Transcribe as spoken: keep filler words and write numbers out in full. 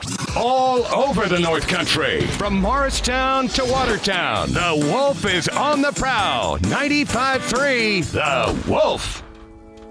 All over the North Country, from Morristown to Watertown, the Wolf is on the prowl. ninety-five point three, The Wolf.